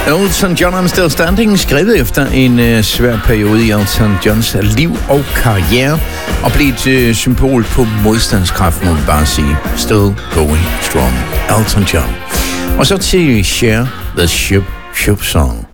Elton John I'm Still Standing, skrevet efter en svær periode i Elton Johns liv og karriere, og blev et symbol på modstandskraft, må man bare sige. Still going strong. Elton John. Og så til Cher, The Ship Song.